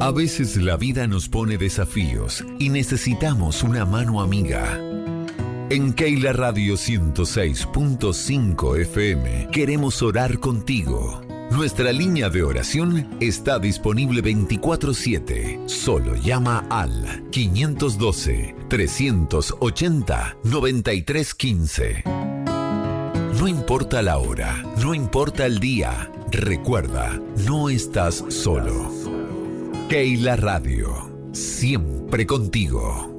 A veces la vida nos pone desafíos y necesitamos una mano amiga. En Keila Radio 106.5 FM queremos orar contigo. Nuestra línea de oración está disponible 24/7. Solo llama al 512-380-9315. No importa la hora, no importa el día, recuerda, no estás solo. Keila Radio, siempre contigo.